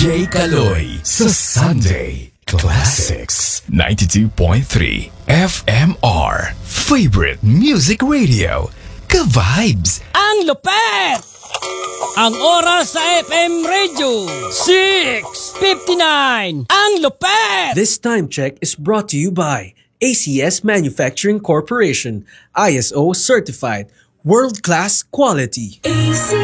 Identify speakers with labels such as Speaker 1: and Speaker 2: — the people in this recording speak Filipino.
Speaker 1: DJ Kaloy sa Sunday Classics 92.3 FMR Favorite Music Radio. Ka-vibes!
Speaker 2: Ang lupet! Ang oras sa FM Radio 6:59. Ang lupet!
Speaker 3: This time check is brought to you by ACS Manufacturing Corporation, ISO certified, world-class quality.